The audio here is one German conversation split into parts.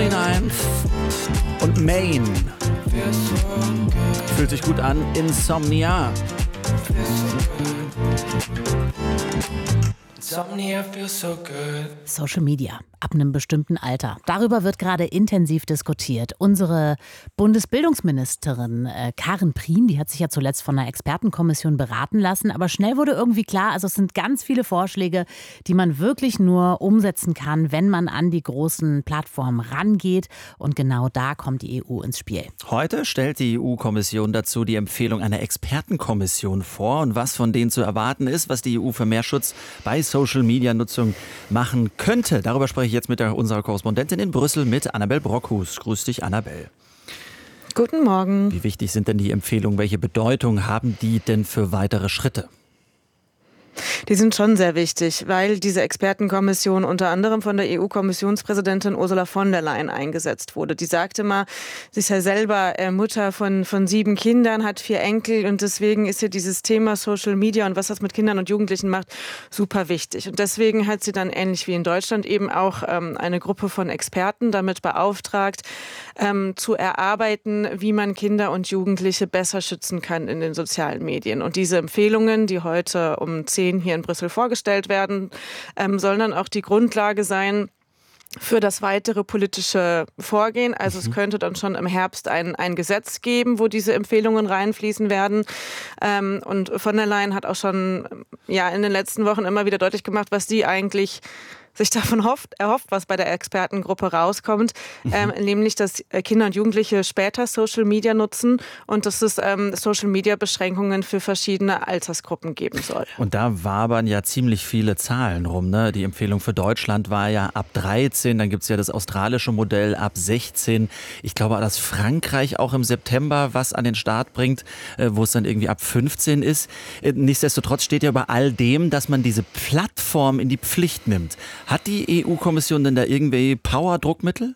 49 und Maine. Fühlt sich gut an. Insomnia. Social Media ab einem bestimmten Alter. Darüber wird gerade intensiv diskutiert. Unsere Bundesbildungsministerin Karen Prien, die hat sich ja zuletzt von einer Expertenkommission beraten lassen. Aber schnell wurde irgendwie klar, also es sind ganz viele Vorschläge, die man wirklich nur umsetzen kann, wenn man an die großen Plattformen rangeht. Und genau da kommt die EU ins Spiel. Heute stellt die EU-Kommission dazu die Empfehlung einer Expertenkommission vor. Und was von denen zu erwarten ist, was die EU für mehr Schutz bei Social-Media-Nutzung machen könnte. Darüber spreche ich jetzt mit unserer Korrespondentin in Brüssel, mit Annabel Brockhus. Grüß dich, Annabel. Guten Morgen. Wie wichtig sind denn die Empfehlungen? Welche Bedeutung haben die denn für weitere Schritte? Die sind schon sehr wichtig, weil diese Expertenkommission unter anderem von der EU-Kommissionspräsidentin Ursula von der Leyen eingesetzt wurde. Die sagte mal, sie ist ja selber Mutter von 7 Kindern, hat 4 Enkel und deswegen ist ihr dieses Thema Social Media und was das mit Kindern und Jugendlichen macht, super wichtig. Und deswegen hat sie dann ähnlich wie in Deutschland eben auch eine Gruppe von Experten damit beauftragt, zu erarbeiten, wie man Kinder und Jugendliche besser schützen kann in den sozialen Medien. Und diese Empfehlungen, die heute um 10 hier in Brüssel vorgestellt werden, sollen dann auch die Grundlage sein für das weitere politische Vorgehen. Also es könnte dann schon im Herbst ein Gesetz geben, wo diese Empfehlungen reinfließen werden. Und von der Leyen hat auch schon in den letzten Wochen immer wieder deutlich gemacht, was sie eigentlich sich davon erhofft, was bei der Expertengruppe rauskommt, nämlich, dass Kinder und Jugendliche später Social Media nutzen und dass es Social Media Beschränkungen für verschiedene Altersgruppen geben soll. Und da wabern ja ziemlich viele Zahlen rum, ne? Die Empfehlung für Deutschland war ja ab 13, dann gibt es ja das australische Modell ab 16. Ich glaube, dass Frankreich auch im September was an den Start bringt, wo es dann irgendwie ab 15 ist. Nichtsdestotrotz steht ja über all dem, dass man diese Plattform in die Pflicht nimmt. Hat die EU-Kommission denn da irgendwie Power-Druckmittel?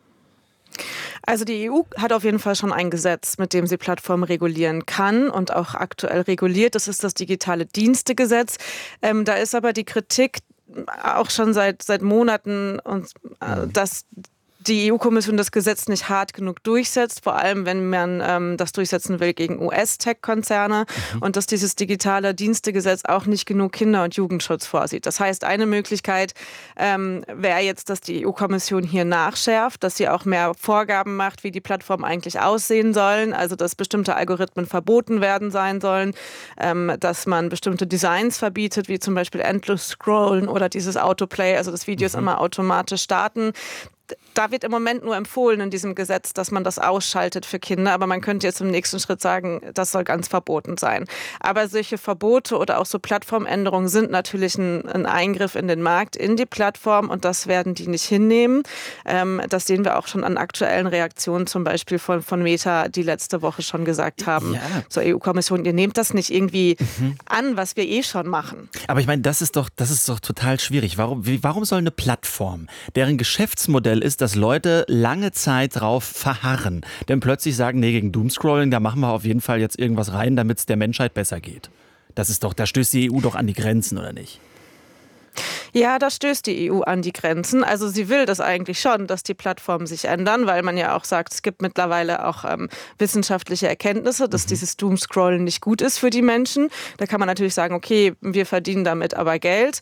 Also die EU hat auf jeden Fall schon ein Gesetz, mit dem sie Plattformen regulieren kann und auch aktuell reguliert. Das ist das digitale Dienstegesetz. Da ist aber die Kritik auch schon seit Monaten, dass die EU-Kommission das Gesetz nicht hart genug durchsetzt, vor allem wenn man das durchsetzen will gegen US-Tech-Konzerne und dass dieses digitale Dienstegesetz auch nicht genug Kinder- und Jugendschutz vorsieht. Das heißt, eine Möglichkeit wäre jetzt, dass die EU-Kommission hier nachschärft, dass sie auch mehr Vorgaben macht, wie die Plattformen eigentlich aussehen sollen, also dass bestimmte Algorithmen verboten werden sein sollen, dass man bestimmte Designs verbietet, wie zum Beispiel Endless Scrollen oder dieses Autoplay, also dass Videos immer automatisch starten. Da wird im Moment nur empfohlen in diesem Gesetz, dass man das ausschaltet für Kinder. Aber man könnte jetzt im nächsten Schritt sagen, das soll ganz verboten sein. Aber solche Verbote oder auch so Plattformänderungen sind natürlich ein Eingriff in den Markt, in die Plattform. Und das werden die nicht hinnehmen. Das sehen wir auch schon an aktuellen Reaktionen, zum Beispiel von Meta, die letzte Woche schon gesagt haben zur EU-Kommission, ihr nehmt das nicht irgendwie an, was wir schon machen. Aber ich meine, das ist doch total schwierig. Warum soll eine Plattform, deren Geschäftsmodell ist, dass Leute lange Zeit drauf verharren, denn plötzlich sagen, nee, gegen Doomscrolling, da machen wir auf jeden Fall jetzt irgendwas rein, damit es der Menschheit besser geht. Da stößt die EU doch an die Grenzen, oder nicht? Ja, da stößt die EU an die Grenzen. Also sie will das eigentlich schon, dass die Plattformen sich ändern, weil man ja auch sagt, es gibt mittlerweile auch wissenschaftliche Erkenntnisse, dass dieses Doomscrollen nicht gut ist für die Menschen. Da kann man natürlich sagen, okay, wir verdienen damit aber Geld.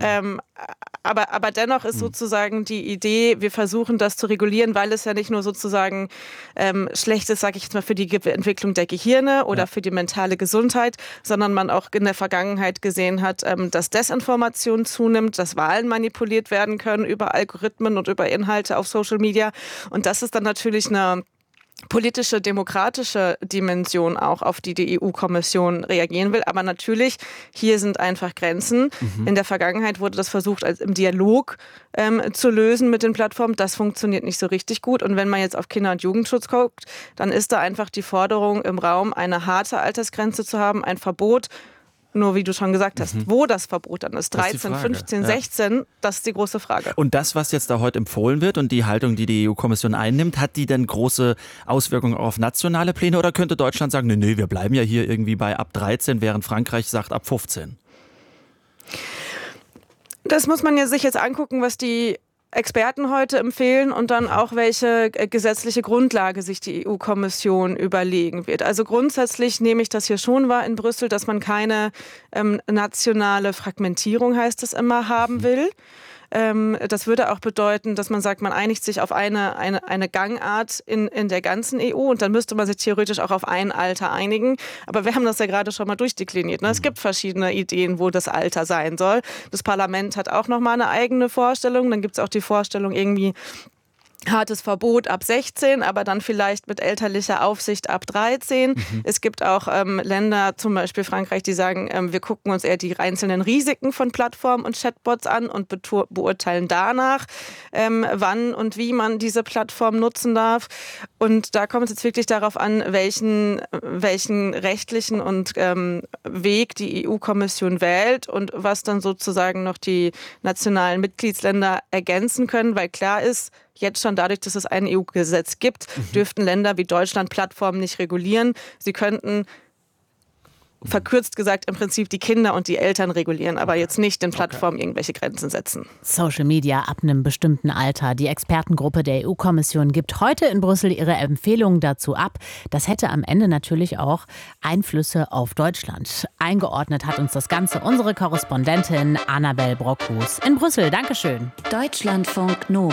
Aber dennoch ist sozusagen die Idee, wir versuchen das zu regulieren, weil es ja nicht nur sozusagen schlecht ist, sage ich jetzt mal, für die Entwicklung der Gehirne oder für die mentale Gesundheit, sondern man auch in der Vergangenheit gesehen hat, dass Desinformation zunimmt, dass Wahlen manipuliert werden können über Algorithmen und über Inhalte auf Social Media. Und das ist dann natürlich eine politische, demokratische Dimension auch, auf die EU-Kommission reagieren will. Aber natürlich, hier sind einfach Grenzen. In der Vergangenheit wurde das versucht, als im Dialog zu lösen mit den Plattformen. Das funktioniert nicht so richtig gut. Und wenn man jetzt auf Kinder- und Jugendschutz guckt, dann ist da einfach die Forderung im Raum, eine harte Altersgrenze zu haben, ein Verbot. Nur wie du schon gesagt hast, wo das Verbot dann ist, 13, 15, 16, das ist die große Frage. Und das, was jetzt da heute empfohlen wird und die Haltung, die die EU-Kommission einnimmt, hat die denn große Auswirkungen auf nationale Pläne oder könnte Deutschland sagen, nee, wir bleiben ja hier irgendwie bei ab 13, während Frankreich sagt ab 15? Das muss man ja sich jetzt angucken, was die Experten heute empfehlen und dann auch, welche gesetzliche Grundlage sich die EU-Kommission überlegen wird. Also grundsätzlich nehme ich das hier schon wahr in Brüssel, dass man keine nationale Fragmentierung, heißt es immer, haben will. Das würde auch bedeuten, dass man sagt, man einigt sich auf eine Gangart in der ganzen EU und dann müsste man sich theoretisch auch auf ein Alter einigen. Aber wir haben das ja gerade schon mal durchdekliniert. Ne? Es gibt verschiedene Ideen, wo das Alter sein soll. Das Parlament hat auch noch mal eine eigene Vorstellung. Dann gibt es auch die Vorstellung irgendwie, hartes Verbot ab 16, aber dann vielleicht mit elterlicher Aufsicht ab 13. Es gibt auch Länder, zum Beispiel Frankreich, die sagen, wir gucken uns eher die einzelnen Risiken von Plattformen und Chatbots an und beurteilen danach, wann und wie man diese Plattform nutzen darf. Und da kommt es jetzt wirklich darauf an, welchen rechtlichen und Weg die EU-Kommission wählt und was dann sozusagen noch die nationalen Mitgliedsländer ergänzen können, weil klar ist, jetzt schon dadurch, dass es ein EU-Gesetz gibt, dürften Länder wie Deutschland Plattformen nicht regulieren. Sie könnten, verkürzt gesagt, im Prinzip die Kinder und die Eltern regulieren, aber jetzt nicht den Plattformen irgendwelche Grenzen setzen. Social Media ab einem bestimmten Alter. Die Expertengruppe der EU-Kommission gibt heute in Brüssel ihre Empfehlungen dazu ab. Das hätte am Ende natürlich auch Einflüsse auf Deutschland. Eingeordnet hat uns das Ganze unsere Korrespondentin Annabel Brockhus in Brüssel. Dankeschön. Deutschlandfunk Nova.